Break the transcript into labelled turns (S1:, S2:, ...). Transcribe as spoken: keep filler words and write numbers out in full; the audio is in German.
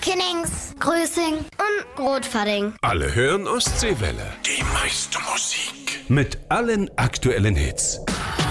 S1: Kinnings, Größing und Grotfading.
S2: Alle hören Ostseewelle.
S3: Die meiste Musik.
S2: Mit allen aktuellen Hits.